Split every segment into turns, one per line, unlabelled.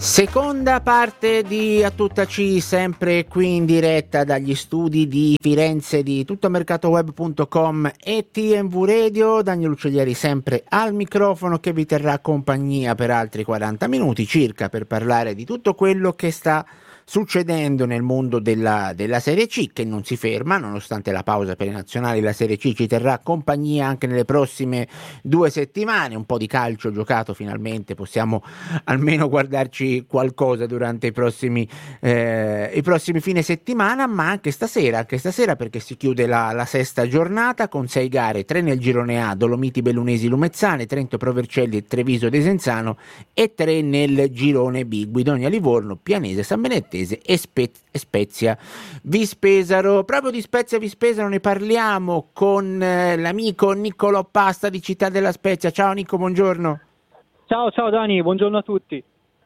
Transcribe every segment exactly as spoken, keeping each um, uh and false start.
Seconda parte di A Tutta C, sempre qui in diretta dagli studi di Firenze di tuttomercatoweb punto com e T M V Radio. Daniel Uccellieri sempre al microfono, che vi terrà compagnia per altri quaranta minuti circa per parlare di tutto quello che sta succedendo nel mondo della, della Serie C, che non si ferma nonostante la pausa per i nazionali. La Serie C ci terrà compagnia anche nelle prossime due settimane. Un po' di calcio giocato finalmente, possiamo almeno guardarci qualcosa durante i prossimi eh, i prossimi fine settimana, ma anche stasera anche stasera perché si chiude la, la sesta giornata con sei gare, tre nel girone A: Dolomiti, Bellunesi, Lumezzane, Trento, Pro Vercelli, Treviso, Desenzano, e tre nel girone B: Guidonia, Livorno, Pianese, San Benettese e, Spe- e Spezia Vispesaro. Proprio di Spezia Vispesaro ne parliamo con eh, l'amico Niccolò Pasta di Città della Spezia. Ciao Nico, buongiorno.
Ciao, ciao Dani, buongiorno a tutti.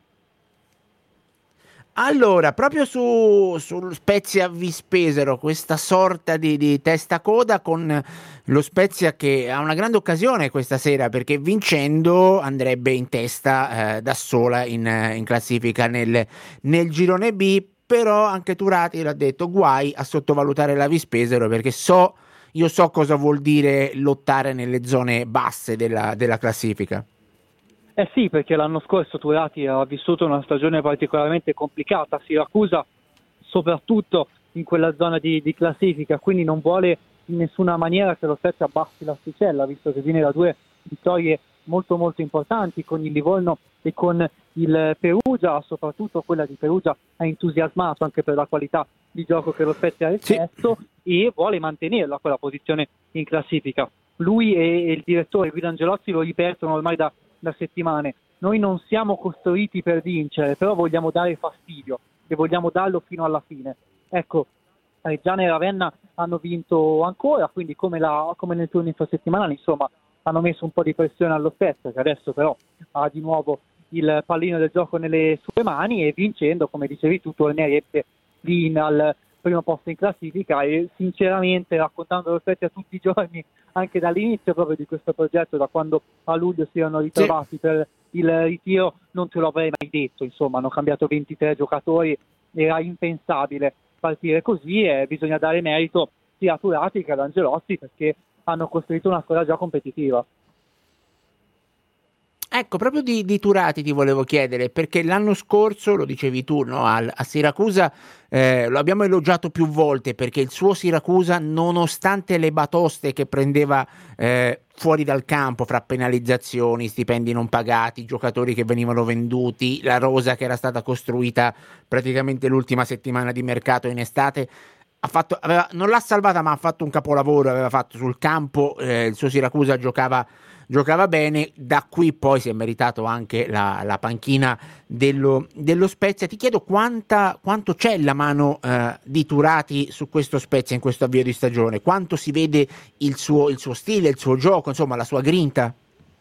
Allora, proprio su sul Spezia Vispesaro, questa sorta di, di testacoda con lo Spezia che ha una grande occasione questa sera, perché vincendo andrebbe in testa eh, da sola in, in classifica nel, nel girone B. Però anche Turati l'ha detto: guai a sottovalutare la Vispesaro, perché so io so cosa vuol dire lottare nelle zone basse della, della classifica.
Eh sì, perché l'anno scorso Turati ha vissuto una stagione particolarmente complicata, Siracusa soprattutto in quella zona di, di classifica, quindi non vuole in nessuna maniera che lo Spezia abbassi l'asticella, visto che viene da due vittorie molto molto importanti con il Livorno e con il Perugia. Soprattutto quella di Perugia ha entusiasmato anche per la qualità di gioco che lo Spezia ha espresso, sì, e vuole mantenerla quella posizione in classifica. Lui e, e il direttore Guido Angelozzi lo ripetono ormai da da settimane: noi non siamo costruiti per vincere, però vogliamo dare fastidio e vogliamo darlo fino alla fine. Ecco, Reggiana e Ravenna hanno vinto ancora, quindi come, la, come nel turno infrasettimanale, insomma, hanno messo un po' di pressione allo Spezia, che adesso però ha di nuovo il pallino del gioco nelle sue mani, e vincendo, come dicevi tu, tornerebbe lì in, al primo posto in classifica. E sinceramente, raccontando lo Spezia tutti i giorni, anche dall'inizio proprio di questo progetto, da quando a luglio si erano ritrovati, sì, per il ritiro, non te lo avrei mai detto. Insomma, hanno cambiato ventitré giocatori, era impensabile partire così, e bisogna dare merito sia a Turati che ad Angelozzi, perché hanno costruito una squadra già competitiva.
Ecco, proprio di, di Turati ti volevo chiedere, perché l'anno scorso, lo dicevi tu, no, a, a Siracusa eh, lo abbiamo elogiato più volte, perché il suo Siracusa, nonostante le batoste che prendeva eh, fuori dal campo, fra penalizzazioni, stipendi non pagati, giocatori che venivano venduti, la rosa che era stata costruita praticamente l'ultima settimana di mercato in estate, ha fatto, aveva, non l'ha salvata, ma ha fatto un capolavoro. Aveva fatto sul campo, eh, il suo Siracusa giocava giocava bene. Da qui poi si è meritato anche la, la panchina dello, dello Spezia. Ti chiedo quanta, quanto c'è la mano eh, di Turati su questo Spezia in questo avvio di stagione, quanto si vede il suo, il suo stile, il suo gioco, insomma la sua grinta.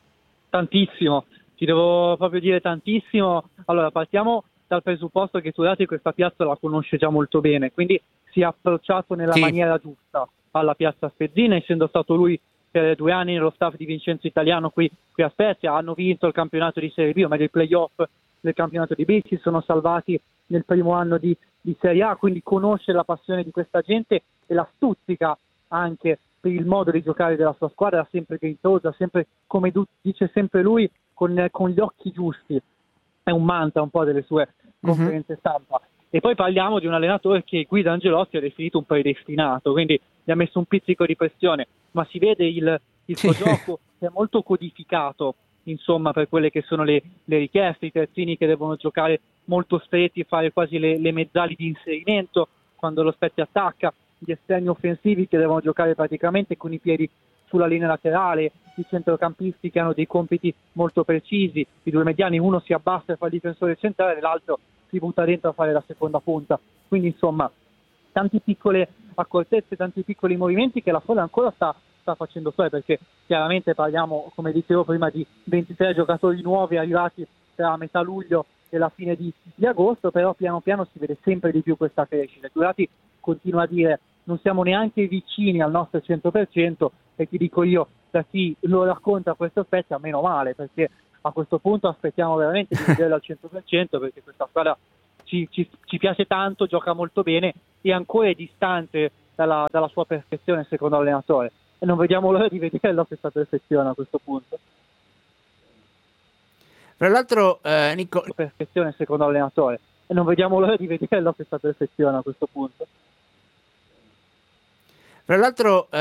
Tantissimo, ti devo proprio dire tantissimo. Allora, partiamo dal presupposto che Turati questa piazza la conosce già molto bene, quindi si è approcciato nella sì. maniera giusta alla piazza spezzina, essendo stato lui per due anni nello staff di Vincenzo Italiano qui, qui a Spezia. Hanno vinto il campionato di Serie B, o meglio il playoff del campionato di B, si sono salvati nel primo anno di, di Serie A, quindi conosce la passione di questa gente e la stuzzica anche per il modo di giocare della sua squadra, sempre grintosa, sempre, come dice sempre lui, con, con gli occhi giusti. È un mantra un po' delle sue conferenze mm-hmm. stampa. E poi parliamo di un allenatore che Guido Angelozzi ha definito un predestinato, quindi gli ha messo un pizzico di pressione, ma si vede il, il suo gioco che è molto codificato, insomma, per quelle che sono le, le richieste, i terzini che devono giocare molto stretti e fare quasi le, le mezzali di inserimento quando lo Spezia attacca, gli esterni offensivi che devono giocare praticamente con i piedi sulla linea laterale, i centrocampisti che hanno dei compiti molto precisi, i due mediani, uno si abbassa e fa il difensore centrale, l'altro si butta dentro a fare la seconda punta. Quindi insomma tante piccole accortezze, tanti piccoli movimenti che la squadra ancora sta, sta facendo suoi, perché chiaramente parliamo, come dicevo prima, di ventitré giocatori nuovi arrivati tra metà luglio e la fine di, di agosto, però piano piano si vede sempre di più questa crescita. Turati continua a dire: non siamo neanche vicini al nostro cento per cento, e ti dico io, da chi lo racconta questo Spezia, meno male, perché a questo punto aspettiamo veramente di vederlo al cento per cento, perché questa squadra ci, ci, ci piace tanto, gioca molto bene e ancora è distante dalla, dalla sua perfezione secondo l'allenatore, e non vediamo l'ora di vederlo a questa perfezione a questo punto.
Fra l'altro, eh, Nico...
perfezione secondo l'allenatore, e non vediamo l'ora di vederlo a questa perfezione a questo punto.
Fra l'altro,